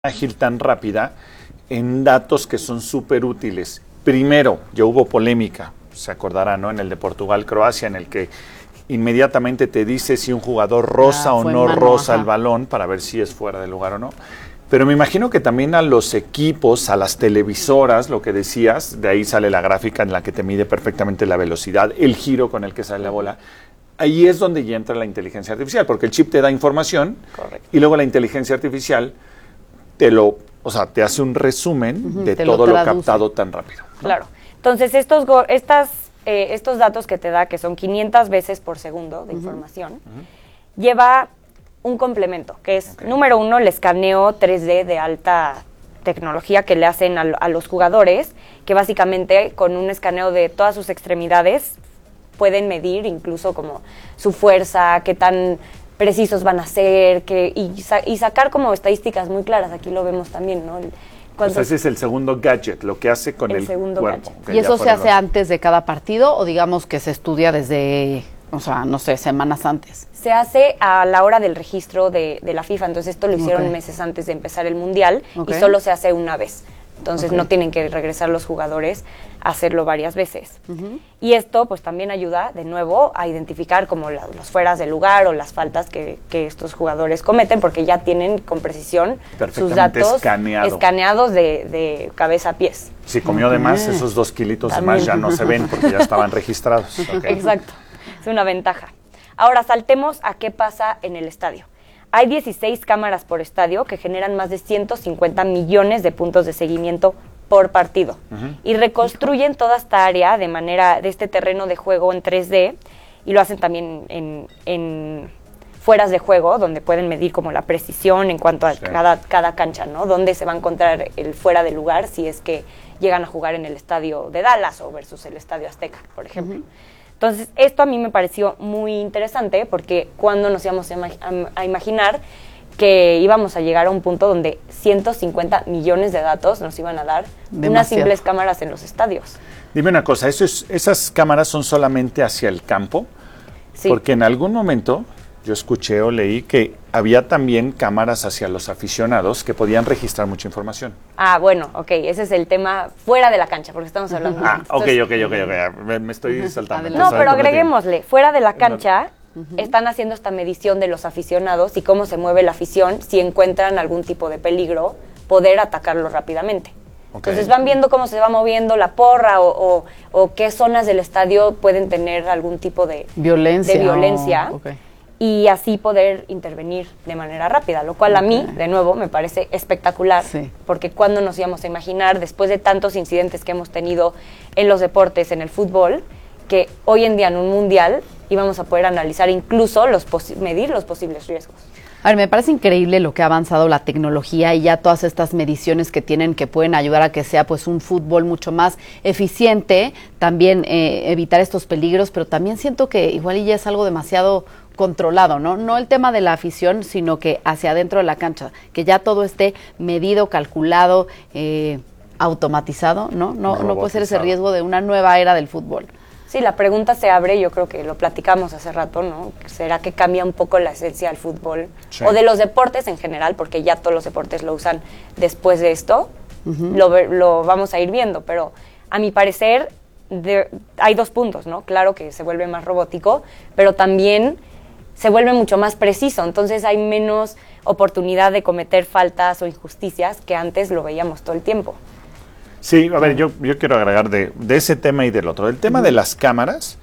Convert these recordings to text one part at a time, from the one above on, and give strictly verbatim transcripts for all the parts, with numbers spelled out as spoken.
ágil, tan rápida en datos que son súper útiles. Primero, ya hubo polémica, se acordará, ¿no? En el de Portugal-Croacia, en el que inmediatamente te dice si un jugador roza ah, o no mano, roza ajá. el balón para ver si es fuera de lugar o no. Pero me imagino que también a los equipos, a las televisoras, lo que decías, de ahí sale la gráfica en la que te mide perfectamente la velocidad, el giro con el que sale la bola. Ahí es donde ya entra la inteligencia artificial, porque el chip te da información. Correcto. Y luego la inteligencia artificial te lo, o sea, te hace un resumen uh-huh, de todo lo, lo captado tan rápido, ¿no? Claro. Entonces, estos go- estas, eh, estos datos que te da, que son quinientas veces por segundo de uh-huh. información, uh-huh. lleva un complemento, que es, okay. número uno, el escaneo tres D de alta tecnología que le hacen a, a los jugadores, que básicamente con un escaneo de todas sus extremidades pueden medir incluso como su fuerza, qué tan precisos van a ser, que, y, sa- y sacar como estadísticas muy claras. Aquí lo vemos también, ¿no? Pues ese es el segundo gadget, lo que hace con el, el segundo cuerpo. Gadget. ¿Y eso se hace antes de cada partido o digamos que se estudia desde, o sea, no sé, semanas antes? Se hace a la hora del registro de, de la FIFA, entonces esto lo hicieron okay. meses antes de empezar el Mundial okay. y solo se hace una vez. Entonces okay. no tienen que regresar los jugadores a hacerlo varias veces. Uh-huh. Y esto pues también ayuda de nuevo a identificar como la, los fueras de lugar o las faltas que, que estos jugadores cometen, porque ya tienen con precisión sus datos escaneado. escaneados de, de cabeza a pies. Si comió okay. de más, esos dos kilitos también. de más ya no se ven porque ya estaban registrados. Okay. Exacto, es una ventaja. Ahora saltemos a qué pasa en el estadio. Hay dieciséis cámaras por estadio que generan más de ciento cincuenta millones de puntos de seguimiento por partido uh-huh. y reconstruyen toda esta área de manera de este terreno de juego en tres D y lo hacen también en, en fueras de juego, donde pueden medir como la precisión en cuanto a sí. cada, cada cancha, ¿no? Dónde se va a encontrar el fuera de lugar si es que llegan a jugar en el estadio de Dallas o versus el estadio Azteca, por ejemplo. Uh-huh. Entonces, esto a mí me pareció muy interesante porque cuando nos íbamos a, imag- a imaginar que íbamos a llegar a un punto donde ciento cincuenta millones de datos nos iban a dar Demasiado. unas simples cámaras en los estadios. Dime una cosa, ¿eso es, ¿esas cámaras son solamente hacia el campo? Sí. Porque en algún momento yo escuché o leí que había también cámaras hacia los aficionados que podían registrar mucha información. Ah, bueno, ok, ese es el tema fuera de la cancha, porque estamos hablando... Uh-huh. Ah, ok, Entonces, ok, ok, ok, me, me estoy uh-huh. saltando. No, pero agreguémosle, fuera de la cancha uh-huh. están haciendo esta medición de los aficionados y cómo se mueve la afición, si encuentran algún tipo de peligro, poder atacarlo rápidamente. Okay. Entonces van viendo cómo se va moviendo la porra o, o, o qué zonas del estadio pueden tener algún tipo de violencia. De violencia oh, okay. Y así poder intervenir de manera rápida, lo cual okay. a mí, de nuevo, me parece espectacular, sí. porque cuando nos íbamos a imaginar, después de tantos incidentes que hemos tenido en los deportes, en el fútbol, que hoy en día en un mundial íbamos a poder analizar incluso, los posi- medir los posibles riesgos. A ver, me parece increíble lo que ha avanzado la tecnología y ya todas estas mediciones que tienen que pueden ayudar a que sea pues un fútbol mucho más eficiente, también eh, evitar estos peligros, pero también siento que igual ya es algo demasiado controlado, ¿no? No el tema de la afición, sino que hacia adentro de la cancha, que ya todo esté medido, calculado, eh, automatizado, ¿no? No, no puede ser ese riesgo de una nueva era del fútbol. Sí, la pregunta se abre, yo creo que lo platicamos hace rato, ¿no? ¿Será que cambia un poco la esencia del fútbol? Sí. O de los deportes en general, porque ya todos los deportes lo usan después de esto, uh-huh. lo, lo vamos a ir viendo, pero a mi parecer de, hay dos puntos, ¿no? Claro que se vuelve más robótico, pero también se vuelve mucho más preciso, entonces hay menos oportunidad de cometer faltas o injusticias que antes lo veíamos todo el tiempo. Sí, a ver, yo, yo quiero agregar de, de ese tema y del otro. El tema uh-huh. de las cámaras,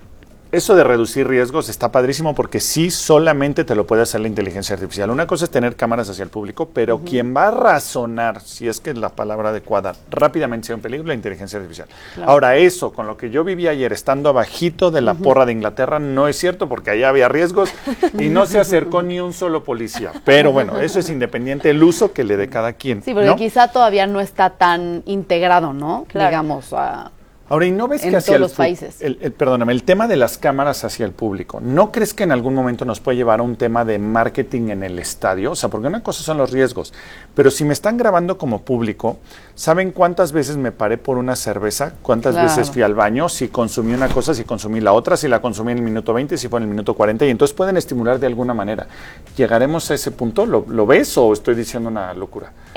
eso de reducir riesgos está padrísimo porque sí solamente te lo puede hacer la inteligencia artificial. Una cosa es tener cámaras hacia el público, pero uh-huh. quien va a razonar, si es que es la palabra adecuada, rápidamente sea un peligro, la inteligencia artificial. Claro. Ahora, eso, con lo que yo viví ayer, estando abajito de la uh-huh. porra de Inglaterra, no es cierto porque allá había riesgos y no se acercó ni un solo policía. Pero bueno, eso es independiente del uso que le dé cada quien. Sí, porque ¿no? quizá todavía no está tan integrado, ¿no? Claro. Digamos, a... Ahora, ¿y no ves en que hacia todos el los fu- países. El, el- perdóname, el tema de las cámaras hacia el público, ¿no crees que en algún momento nos puede llevar a un tema de marketing en el estadio? O sea, porque una cosa son los riesgos, pero si me están grabando como público, ¿saben cuántas veces me paré por una cerveza? ¿Cuántas Claro. veces fui al baño? Si consumí una cosa, si consumí la otra, si la consumí en el minuto veinte, si fue en el minuto cuarenta, y entonces pueden estimular de alguna manera. ¿Llegaremos a ese punto? ¿Lo, lo ves o estoy diciendo una locura?